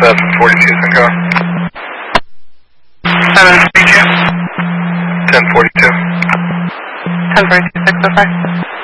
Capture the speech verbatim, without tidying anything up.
seven forty-two, Simcoe. seven forty-two. ten forty-two. ten forty-two, six oh five.